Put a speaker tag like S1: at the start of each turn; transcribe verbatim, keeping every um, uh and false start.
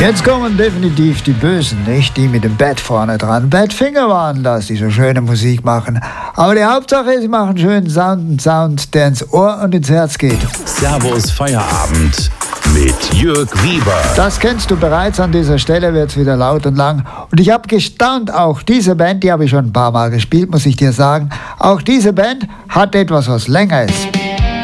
S1: Jetzt kommen definitiv die Bösen, nicht? Die mit dem Bett vorne dran. Badfinger waren das, die so schöne Musik machen. Aber die Hauptsache ist, sie machen schönen Sound, einen Sound, der ins Ohr und ins Herz geht.
S2: Servus Feierabend mit Jörg Wieber.
S1: Das kennst du bereits, an dieser Stelle wird's wieder laut und lang. Und ich habe gestaunt, auch diese Band, die habe ich schon ein paar Mal gespielt, muss ich dir sagen. Auch diese Band hat etwas, was länger ist.